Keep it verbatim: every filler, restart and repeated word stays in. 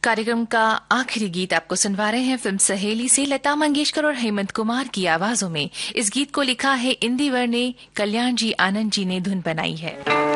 कार्यक्रम का आखिरी गीत आपको सुनवा रहे हैं फिल्म सहेली से लता मंगेशकर और हेमंत कुमार की आवाजों में। इस गीत को लिखा है इंदिवर ने, कल्याण जी आनंद जी ने धुन बनाई है।